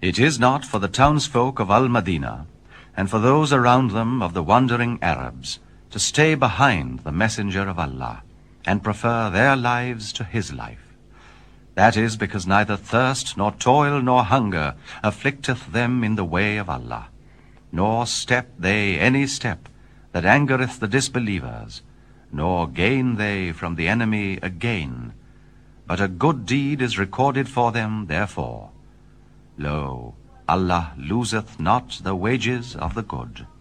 It is not for the townsfolk of Al-Madinah, and for those around them of the wandering Arabs, to stay behind the Messenger of Allah, and prefer their lives to his life. That is because neither thirst, nor toil, nor hunger afflicteth them in the way of Allah, nor step they any step that angereth the disbelievers, nor gain they from the enemy a gain, but a good deed is recorded for them therefore. Lo, Allah loseth not the wages of the good.